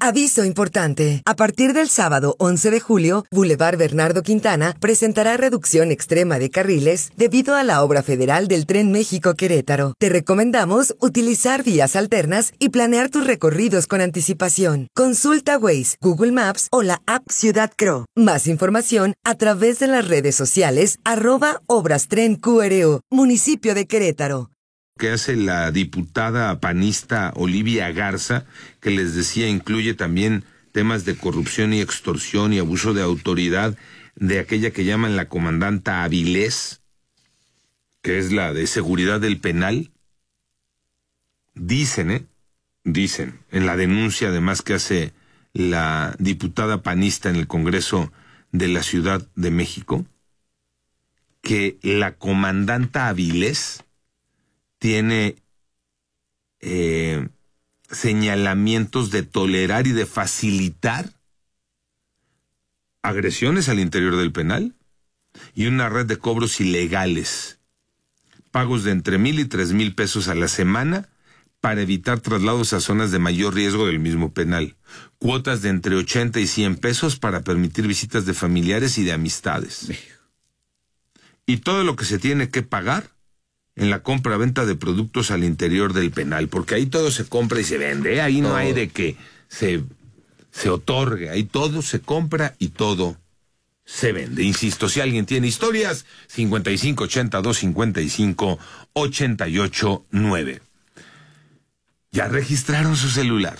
Aviso importante. A partir del sábado 11 de julio, Boulevard Bernardo Quintana presentará reducción extrema de carriles debido a la obra federal del Tren México-Querétaro. Te recomendamos utilizar vías alternas y planear tus recorridos con anticipación. Consulta Waze, Google Maps o la app Ciudad Cro. Más información a través de las redes sociales @ObrasTrenQRO, municipio de Querétaro. Que hace la diputada panista Olivia Garza, que les decía incluye también temas de corrupción y extorsión y abuso de autoridad de aquella que llaman la comandanta Avilés, que es la de seguridad del penal. Dicen en la denuncia además que hace la diputada panista en el Congreso de la Ciudad de México, que la comandanta Avilés tiene señalamientos de tolerar y de facilitar agresiones al interior del penal y una red de cobros ilegales, pagos de entre 1,000 y 3,000 pesos a la semana para evitar traslados a zonas de mayor riesgo del mismo penal, cuotas de entre 80 y 100 pesos para permitir visitas de familiares y de amistades, y todo lo que se tiene que pagar en la compra-venta de productos al interior del penal, porque ahí todo se compra y se vende, ahí no hay de que se otorgue, ahí todo se compra y todo se vende. Insisto, si alguien tiene historias, 5580-255-889. Ya registraron su celular.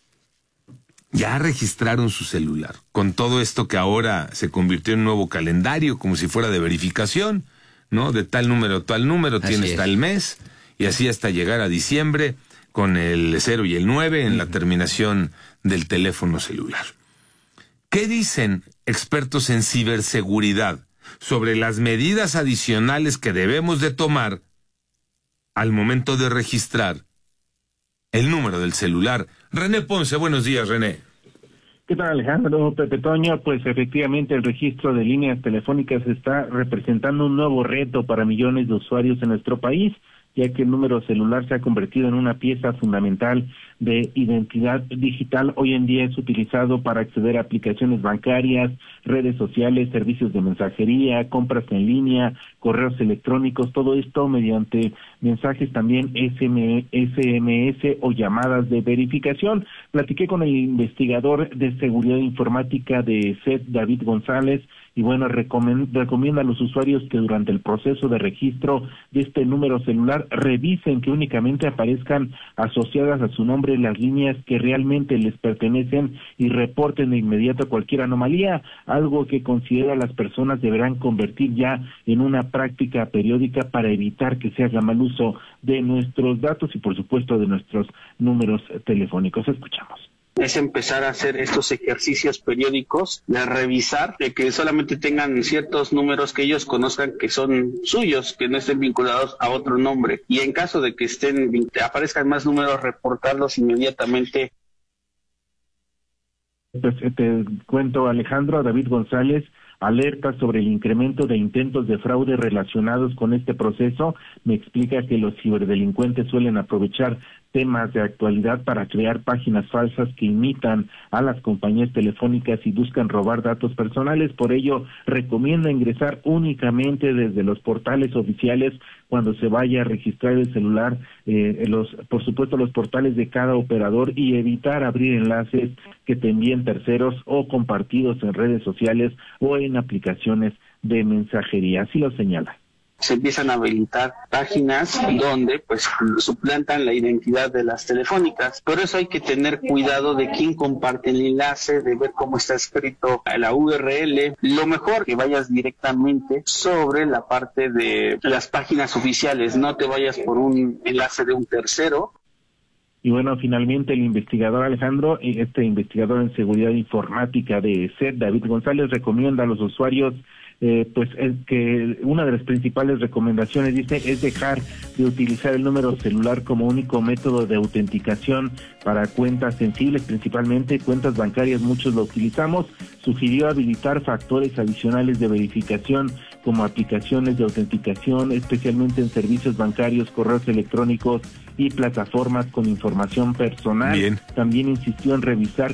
Con todo esto que ahora se convirtió en un nuevo calendario, como si fuera de verificación, ¿no? De tal número a tal número tienes tal mes, y así hasta llegar a diciembre con el 0 y el 9 en la terminación del teléfono celular. ¿Qué dicen expertos en ciberseguridad sobre las medidas adicionales que debemos de tomar al momento de registrar el número del celular? René Ponce, buenos días, René. ¿Qué tal, Alejandro? Pepe Toño, pues efectivamente el registro de líneas telefónicas está representando un nuevo reto para millones de usuarios en nuestro país, ya que el número celular se ha convertido en una pieza fundamental de identidad digital. Hoy en día es utilizado para acceder a aplicaciones bancarias, redes sociales, servicios de mensajería, compras en línea, correos electrónicos, todo esto mediante mensajes también SMS o llamadas de verificación. Platiqué con el investigador de seguridad informática de SET, David González, y bueno, recomienda a los usuarios que durante el proceso de registro de este número celular revisen que únicamente aparezcan asociadas a su nombre las líneas que realmente les pertenecen y reporten de inmediato cualquier anomalía, algo que considera las personas deberán convertir ya en una práctica periódica para evitar que se haga mal uso de nuestros datos y por supuesto de nuestros números telefónicos. Escuchamos. Es empezar a hacer estos ejercicios periódicos de revisar, de que solamente tengan ciertos números que ellos conozcan que son suyos, que no estén vinculados a otro nombre, y en caso de que aparezcan más números, reportarlos inmediatamente. Pues te cuento, Alejandro, David González alerta sobre el incremento de intentos de fraude relacionados con este proceso. Me explica que los ciberdelincuentes suelen aprovechar temas de actualidad para crear páginas falsas que imitan a las compañías telefónicas y buscan robar datos personales. Por ello, recomienda ingresar únicamente desde los portales oficiales cuando se vaya a registrar el celular, por supuesto los portales de cada operador, y evitar abrir enlaces que te envíen terceros o compartidos en redes sociales o en aplicaciones de mensajería. Así lo señala. Se empiezan a habilitar páginas donde pues suplantan la identidad de las telefónicas. Por eso hay que tener cuidado de quién comparte el enlace, de ver cómo está escrito la URL. Lo mejor que vayas directamente sobre la parte de las páginas oficiales, no te vayas por un enlace de un tercero. Y bueno, finalmente el investigador Alejandro, investigador en seguridad informática de SET, David González, recomienda a los usuarios que una de las principales recomendaciones, dice, es dejar de utilizar el número celular como único método de autenticación para cuentas sensibles, principalmente cuentas bancarias, muchos lo utilizamos. Sugirió habilitar factores adicionales de verificación como aplicaciones de autenticación, especialmente en servicios bancarios, correos electrónicos y plataformas con información personal. Bien. También insistió en revisar